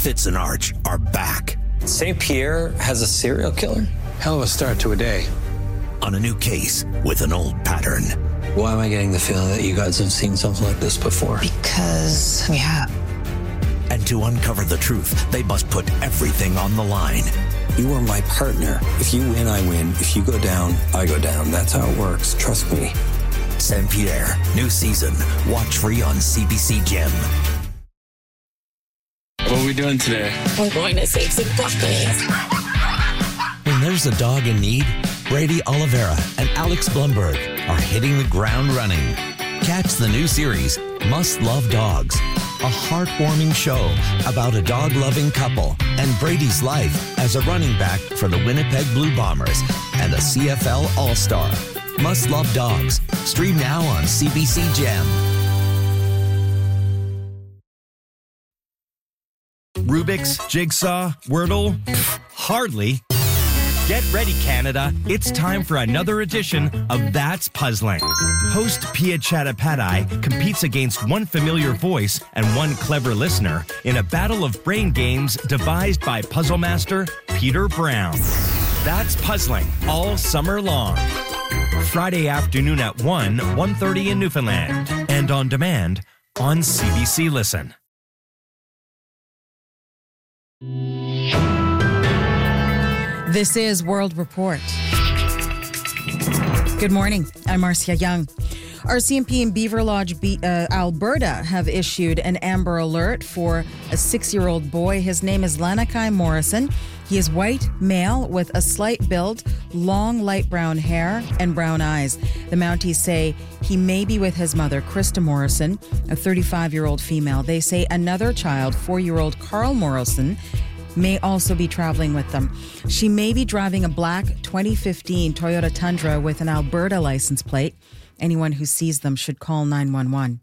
Fitz and Arch are back. St. Pierre has a serial killer? Hell of a start to a day. On a new case with an old pattern. Why am I getting the feeling that you guys have seen something like this before? Because we have. And to uncover the truth, they must put everything on the line. You are my partner. If you win, I win. If you go down, I go down. That's how it works. Trust me. St. Pierre, new season. Watch free on CBC Gem. What are we doing today? We're going to save some puppies. When there's a dog in need, Brady Oliveira and Alex Blumberg are hitting the ground running. Catch the new series, Must Love Dogs, a heartwarming show about a dog-loving couple and Brady's life as a running back for the Winnipeg Blue Bombers and a CFL All-Star. Must Love Dogs. Stream now on CBC Gem. Rubik's, Jigsaw, Wordle? Hardly. Get ready, Canada. It's time for another edition of That's Puzzling. Host Pia Chattopadhyay competes against one familiar voice and one clever listener in a battle of brain games devised by puzzle master Peter Brown. That's Puzzling all summer long. Friday afternoon at 1:30 in Newfoundland. And on demand on CBC Listen. This is World Report. Good morning. I'm Marcia Young. RCMP in Beaver Lodge, Alberta have issued an Amber Alert for a 6-year-old boy. His name is Lanakai Morrison. He is white, male, with a slight build, long light brown hair, and brown eyes. The Mounties say he may be with his mother, Krista Morrison, a 35-year-old female. They say another child, 4-year-old Carl Morrison, may also be traveling with them. She may be driving a black 2015 Toyota Tundra with an Alberta license plate. Anyone who sees them should call 911.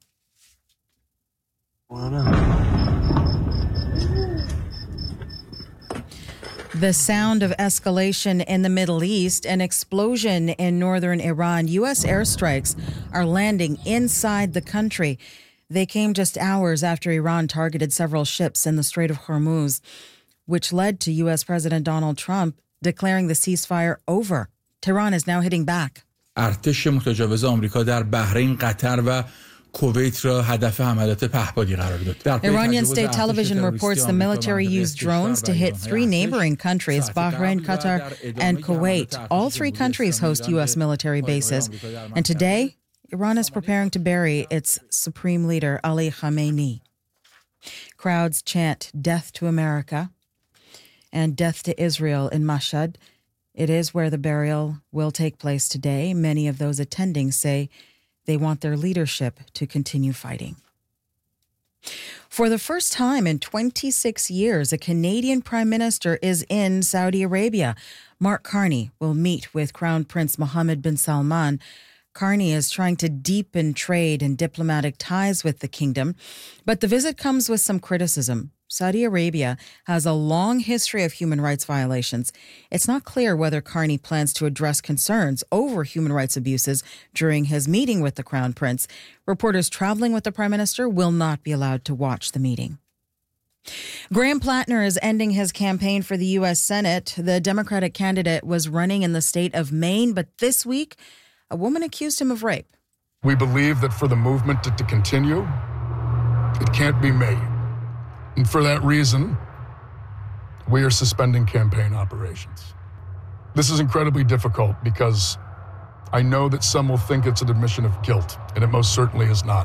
The sound of escalation in the Middle East, an explosion in northern Iran. U.S. airstrikes are landing inside the country. They came just hours after Iran targeted several ships in the Strait of Hormuz, which led to U.S. President Donald Trump declaring the ceasefire over. Tehran is now hitting back. ارتش متجاوز آمریکا در بحرین، قطر و کویت را هدف حملات پهپادی قرار داد. Iranian state television reports the military used drones to hit 3 neighboring countries, Bahrain, Qatar, and Kuwait. All 3 countries host U.S. military bases. And today, Iran is preparing to bury its supreme leader, Ali Khamenei. Crowds chant death to America and death to Israel in Mashhad. It is where the burial will take place today. Many of those attending say they want their leadership to continue fighting. For the first time in 26 years, a Canadian Prime Minister is in Saudi Arabia. Mark Carney will meet with Crown Prince Mohammed bin Salman. Carney is trying to deepen trade and diplomatic ties with the kingdom, but the visit comes with some criticism. Saudi Arabia has a long history of human rights violations. It's not clear whether Carney plans to address concerns over human rights abuses during his meeting with the Crown Prince. Reporters traveling with the Prime Minister will not be allowed to watch the meeting. Graham Plattner is ending his campaign for the U.S. Senate. The Democratic candidate was running in the state of Maine, but this week, a woman accused him of rape. We believe that for the movement to continue, it can't be made. And for that reason, we are suspending campaign operations. This is incredibly difficult because I know that some will think it's an admission of guilt, and it most certainly is not.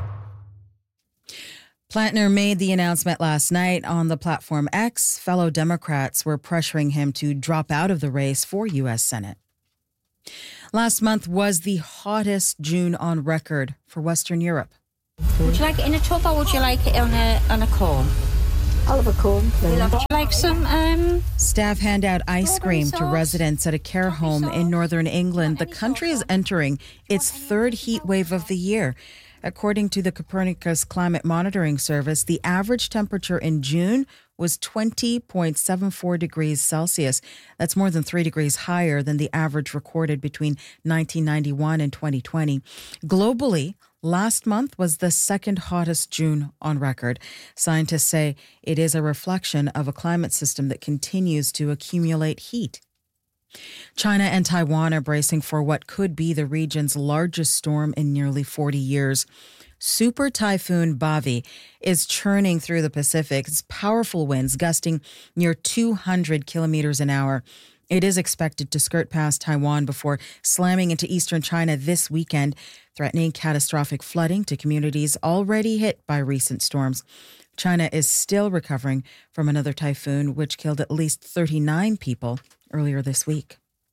Plattner made the announcement last night on the platform X. Fellow Democrats were pressuring him to drop out of the race for U.S. Senate. Last month was the hottest June on record for Western Europe. Would you like it in a tub or would you like it on a cone? I'll have a cone, please. Would you like some? Staff hand out ice cream to residents at a care home in northern England. The country is entering its 3rd heat wave of the year. According to the Copernicus Climate Monitoring Service, the average temperature in June was 20.74 degrees Celsius. That's more than 3 degrees higher than the average recorded between 1991 and 2020. Globally, last month was the second hottest June on record. Scientists say it is a reflection of a climate system that continues to accumulate heat. China and Taiwan are bracing for what could be the region's largest storm in nearly 40 years. Super Typhoon Bavi is churning through the Pacific. It's powerful winds gusting near 200 kilometers an hour. It is expected to skirt past Taiwan before slamming into eastern China this weekend, threatening catastrophic flooding to communities already hit by recent storms. China is still recovering from another typhoon, which killed at least 39 people earlier this week.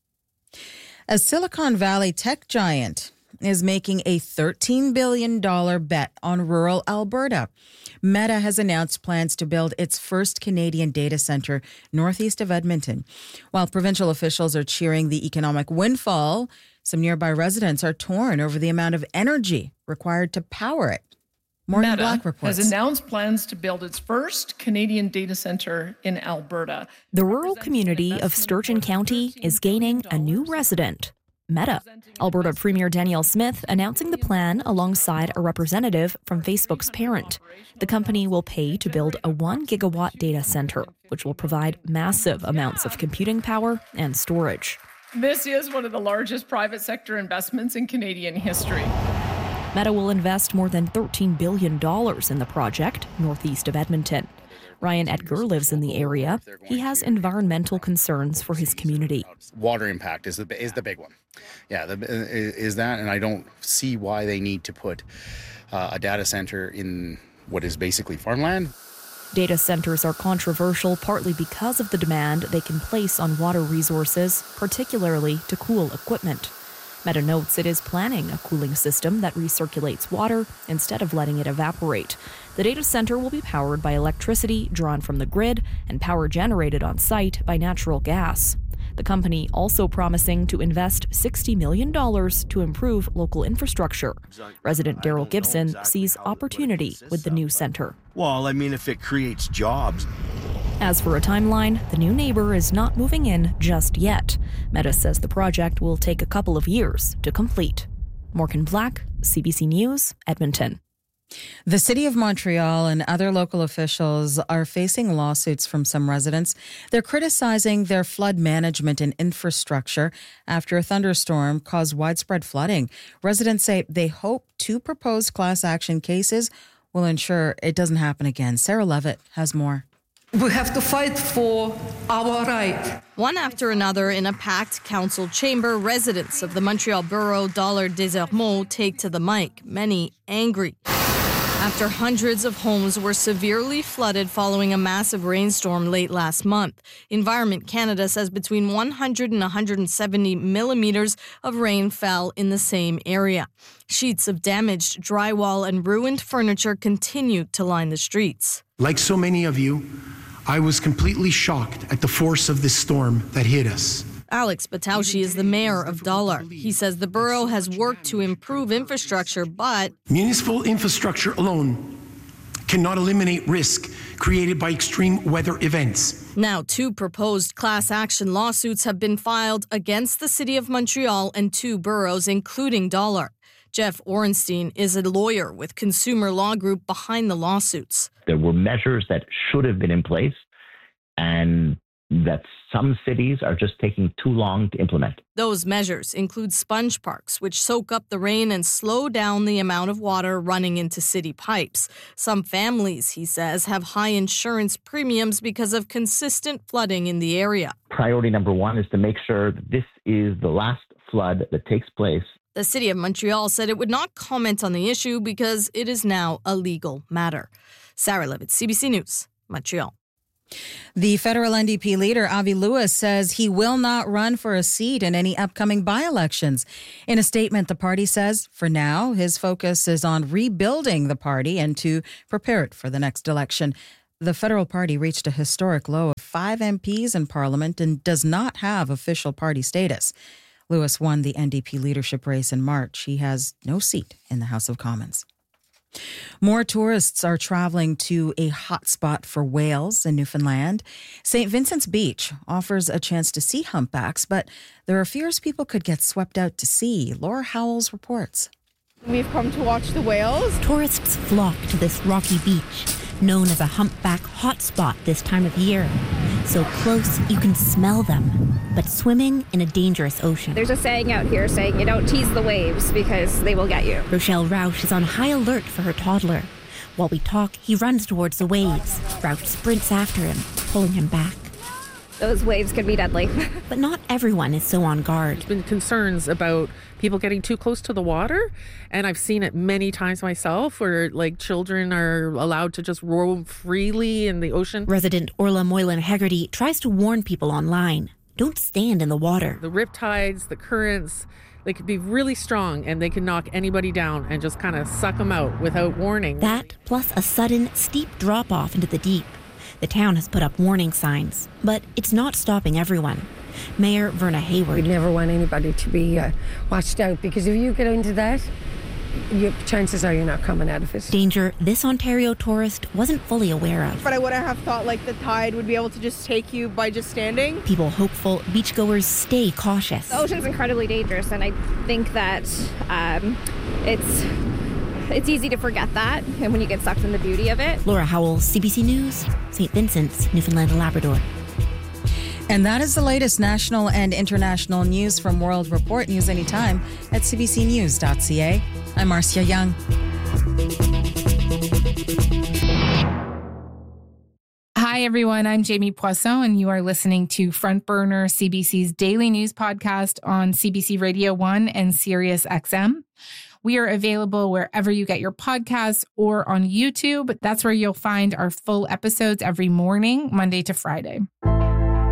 A Silicon Valley tech giant is making a $13 billion bet on rural Alberta. Meta has announced plans to build its first Canadian data center northeast of Edmonton. While provincial officials are cheering the economic windfall, some nearby residents are torn over the amount of energy required to power it. Morgan Meta Black reports. has announced plans to build its first Canadian data center in Alberta. The rural community of Sturgeon County is gaining a new resident. Meta. Alberta Premier Danielle Smith announcing the plan alongside a representative from Facebook's parent. The company will pay to build a 1 gigawatt data center, which will provide massive amounts of computing power and storage. This is one of the largest private sector investments in Canadian history. Meta will invest more than $13 billion in the project northeast of Edmonton. Ryan Edgar lives in the area. He has environmental concerns for his community. Water impact is the big one. Yeah, is that, and I don't see why they need to put a data center in what is basically farmland. Data centers are controversial partly because of the demand they can place on water resources, particularly to cool equipment. Meta notes it is planning a cooling system that recirculates water instead of letting it evaporate. The data center will be powered by electricity drawn from the grid and power generated on site by natural gas. The company also promising to invest $60 million to improve local infrastructure. Resident Daryl Gibson sees opportunity with the new center. Well, I mean, if it creates jobs. As for a timeline, the new neighbor is not moving in just yet. Meta says the project will take a couple of years to complete. Morgan Black, CBC News, Edmonton. The City of Montreal and other local officials are facing lawsuits from some residents. They're criticizing their flood management and infrastructure after a thunderstorm caused widespread flooding. Residents say they hope 2 proposed class action cases will ensure it doesn't happen again. Sarah Levitt has more. We have to fight for our right. One after another in a packed council chamber, residents of the Montreal borough Dollard des Ormeaux take to the mic, many angry. After hundreds of homes were severely flooded following a massive rainstorm late last month, Environment Canada says between 100 and 170 millimeters of rain fell in the same area. Sheets of damaged drywall and ruined furniture continued to line the streets. Like so many of you, I was completely shocked at the force of this storm that hit us. Alex Bataushi is the mayor of Dollard. He says the borough has worked to improve infrastructure, but municipal infrastructure alone cannot eliminate risk created by extreme weather events. Now, 2 proposed class action lawsuits have been filed against the City of Montreal and 2 boroughs, including Dollard. Jeff Orenstein is a lawyer with Consumer Law Group behind the lawsuits. There were measures that should have been in place and that some cities are just taking too long to implement. Those measures include sponge parks, which soak up the rain and slow down the amount of water running into city pipes. Some families, he says, have high insurance premiums because of consistent flooding in the area. Priority number 1 is to make sure that this is the last flood that takes place. The City of Montreal said it would not comment on the issue because it is now a legal matter. Sarah Levitt, CBC News, Montreal. The federal NDP leader, Avi Lewis, says he will not run for a seat in any upcoming by-elections. In a statement, the party says, for now, his focus is on rebuilding the party and to prepare it for the next election. The federal party reached a historic low of 5 MPs in Parliament and does not have official party status. Lewis won the NDP leadership race in March. He has no seat in the House of Commons. More tourists are traveling to a hotspot for whales in Newfoundland. St. Vincent's Beach offers a chance to see humpbacks, but there are fears people could get swept out to sea. Laura Howells reports. We've come to watch the whales. Tourists flock to this rocky beach, known as a humpback hotspot this time of year. So close you can smell them, but swimming in a dangerous ocean. There's a saying out here saying you don't tease the waves because they will get you. Rochelle Rausch is on high alert for her toddler. While we talk, he runs towards the waves. Rausch sprints after him, pulling him back. Those waves can be deadly. But not everyone is so on guard. There's been concerns about people getting too close to the water, and I've seen it many times myself where children are allowed to just roam freely in the ocean. Resident Orla Moylan Hegarty tries to warn people online. Don't stand in the water. The riptides, the currents, they could be really strong and they can knock anybody down and just kind of suck them out without warning. That plus a sudden steep drop off into the deep. The town has put up warning signs, but it's not stopping everyone. Mayor Verna Hayward. We'd never want anybody to be watched out, because if you get into that, chances are you're not coming out of it. Danger this Ontario tourist wasn't fully aware of. But I wouldn't have thought the tide would be able to just take you by just standing. People hopeful, beachgoers stay cautious. The ocean's incredibly dangerous, and I think that it's easy to forget that, and when you get sucked in the beauty of it. Laura Howell, CBC News, St. Vincent's, Newfoundland and Labrador. And that is the latest national and international news from World Report. News anytime at cbcnews.ca. I'm Marcia Young. Hi, everyone. I'm Jamie Poisson, and you are listening to Front Burner, CBC's daily news podcast on CBC Radio 1 and Sirius XM. We are available wherever you get your podcasts or on YouTube. That's where you'll find our full episodes every morning, Monday to Friday.